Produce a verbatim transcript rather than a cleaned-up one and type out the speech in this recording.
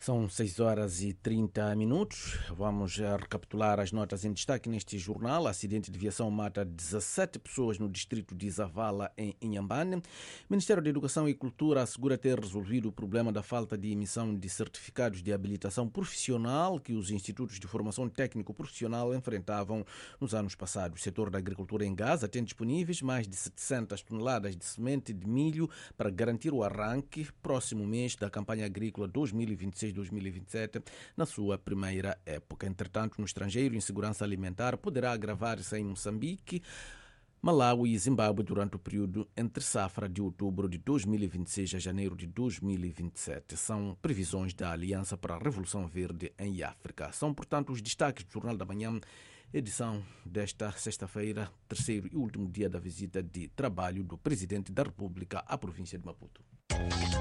São seis horas e trinta minutos. Vamos a recapitular as notas em destaque neste jornal. Acidente de viação mata dezassete pessoas no distrito de Zavala, em Inhambane. O Ministério da Educação e Cultura assegura ter resolvido o problema da falta de emissão de certificados de habilitação profissional que os institutos de formação técnico-profissional enfrentavam nos anos passados. O setor da agricultura em Gaza tem disponíveis mais de setecentas toneladas de semente de milho para garantir o arranque próximo mês da campanha agrícola dois mil e vinte e seis dois mil e vinte e sete, na sua primeira época. Entretanto, no estrangeiro, insegurança alimentar poderá agravar-se em Moçambique, Malawi e Zimbábue durante o período entre safra de outubro de dois mil e vinte e seis a janeiro de dois mil e vinte e sete. São previsões da Aliança para a Revolução Verde em África. São, portanto, os destaques do Jornal da Manhã, edição desta sexta-feira, terceiro e último dia da visita de trabalho do Presidente da República à província de Maputo.